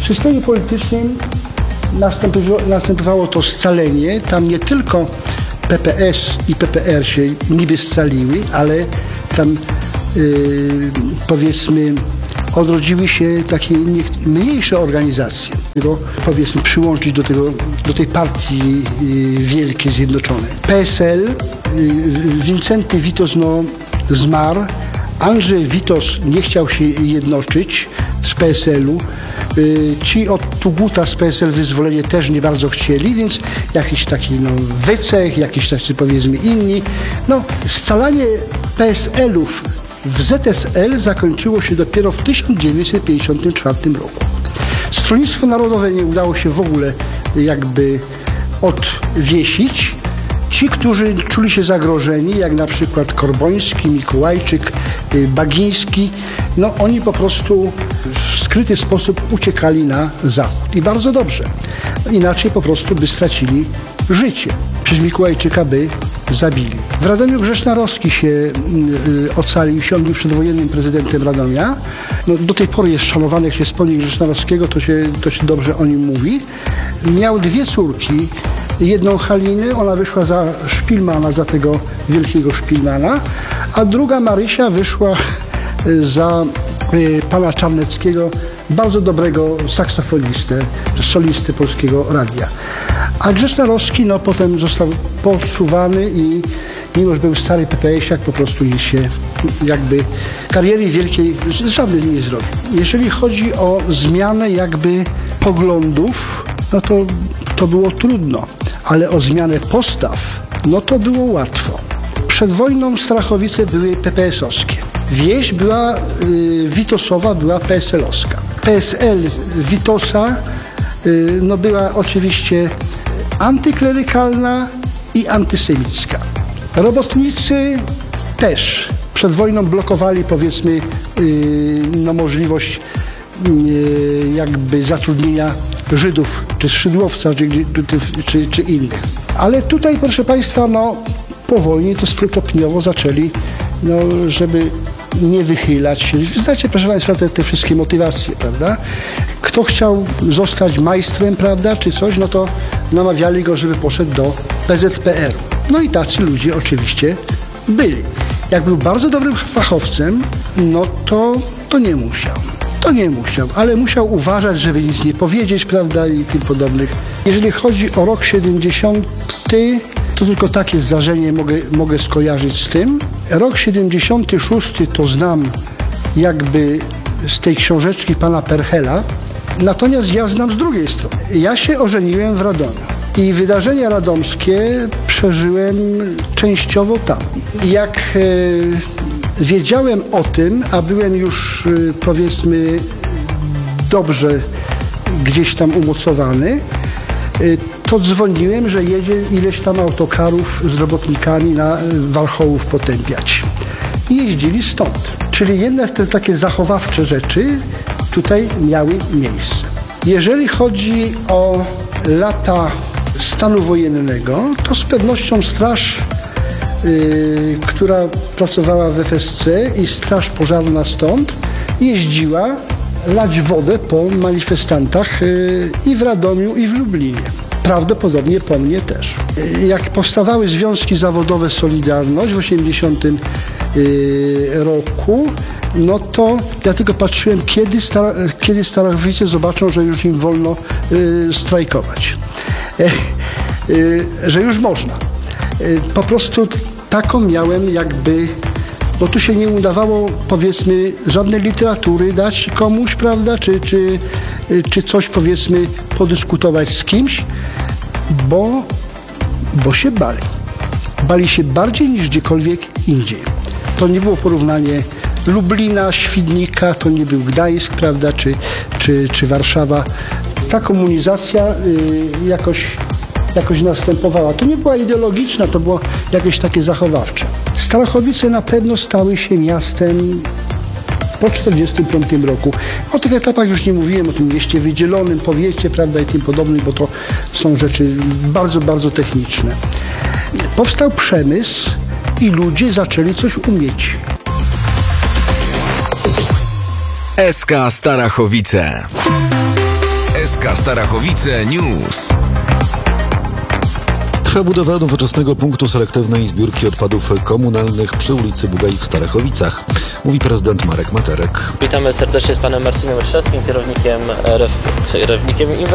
W systemie politycznym następowało to scalenie. Tam nie tylko PPS i PPR się niby scaliły, ale tam powiedzmy odrodziły się takie mniejsze organizacje. Powiedzmy przyłączyć do tej partii wielkiej, zjednoczonej. PSL, Wincenty Witos zmarł, Andrzej Witos nie chciał się jednoczyć z PSL-u. Ci od Tuguta z PSL Wyzwolenie też nie bardzo chcieli, więc jakiś taki Wycech, jakiś tacy powiedzmy inni. Scalanie PSL-ów w ZSL zakończyło się dopiero w 1954 roku. Stronnictwo Narodowe nie udało się w ogóle jakby odwiesić. Ci, którzy czuli się zagrożeni, jak na przykład Korboński, Mikołajczyk, Bagiński, oni po prostu w skryty sposób uciekali na zachód. I bardzo dobrze. Inaczej po prostu by stracili życie. Przecież Mikołajczyka by zabili. W Radomiu Grzesznarowski się ocalił, się on był przedwojennym prezydentem Radomia. Do tej pory jest szanowany, jak się wspomni Grzesznarowskiego, to się dobrze o nim mówi. Miał dwie córki. Jedną Halinę, ona wyszła za Szpilmana, za tego wielkiego Szpilmana, a druga Marysia wyszła za pana Czarneckiego, bardzo dobrego saksofonistę, solistę Polskiego Radia. A Grzesznarowski potem został podsuwany i mimo że był stary PPS-iak, po prostu się jakby kariery wielkiej żadnej nie zrobił. Jeżeli chodzi o zmianę jakby poglądów, to było trudno, ale o zmianę postaw, to było łatwo. Przed wojną Strachowice były PPS-owskie. Wieś była Witosowa, była PSL-owska. PSL Witosa była oczywiście antyklerykalna i antysemicka. Robotnicy też przed wojną blokowali powiedzmy możliwość jakby zatrudnienia Żydów, czy Szydłowca, czy innych. Ale tutaj, proszę Państwa, po wojnie to stopniowo zaczęli, żeby nie wychylać się. Znacie, proszę Państwa, te wszystkie motywacje, prawda? Kto chciał zostać majstrem, prawda, czy coś, to namawiali go, żeby poszedł do PZPR-u. I tacy ludzie oczywiście byli. Jak był bardzo dobrym fachowcem, to nie musiał. To nie musiał, ale musiał uważać, żeby nic nie powiedzieć, prawda, i tym podobnych. Jeżeli chodzi o rok 70, to tylko takie zdarzenie mogę skojarzyć z tym. Rok 76 to znam jakby z tej książeczki pana Perchela, natomiast ja znam z drugiej strony. Ja się ożeniłem w Radomiu i wydarzenia radomskie przeżyłem częściowo tam. Jak wiedziałem o tym, a byłem już powiedzmy dobrze gdzieś tam umocowany, to dzwoniłem, że jedzie ileś tam autokarów z robotnikami na Warchołów potępiać. I jeździli stąd. Czyli jednak te takie zachowawcze rzeczy tutaj miały miejsce. Jeżeli chodzi o lata stanu wojennego, to z pewnością straż, która pracowała w FSC i straż pożarna stąd jeździła lać wodę po manifestantach i w Radomiu, i w Lublinie. Prawdopodobnie po mnie też. Jak powstawały związki zawodowe Solidarność w 80 roku, to ja tylko patrzyłem, kiedy Starachowice zobaczą, że już im wolno strajkować. Że już można. Po prostu taką miałem jakby, bo tu się nie udawało powiedzmy żadnej literatury dać komuś, prawda, czy coś powiedzmy podyskutować z kimś, bo się bali. Bali się bardziej niż gdziekolwiek indziej. To nie było porównanie Lublina, Świdnika, to nie był Gdańsk, prawda, czy Warszawa. Ta komunizacja jakoś następowała. To nie była ideologiczna, to było jakieś takie zachowawcze. Starachowice na pewno stały się miastem po 1945 roku. O tych etapach już nie mówiłem, o tym mieście wydzielonym, powiecie, prawda, i tym podobnym, bo to są rzeczy bardzo, bardzo techniczne. Powstał przemysł i ludzie zaczęli coś umieć. SK Starachowice. SK Starachowice News. Trwa budowa nowoczesnego punktu selektywnej zbiórki odpadów komunalnych przy ulicy Bugai w Starachowicach, mówi prezydent Marek Materek. Witamy serdecznie z panem Marcinem Ryszewskim, kierownikiem inwestycji.